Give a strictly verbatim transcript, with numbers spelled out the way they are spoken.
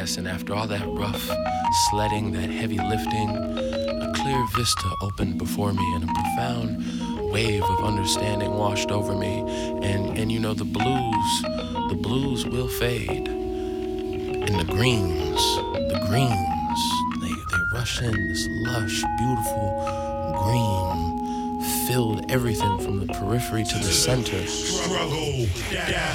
Yes, and after all that rough sledding, that heavy lifting, a clear vista opened before me and a profound wave of understanding washed over me. And, and you know, the blues, the blues will fade. And the greens, the greens, they, they rush in, this lush, beautiful green filled everything from the periphery to the center. Struggle.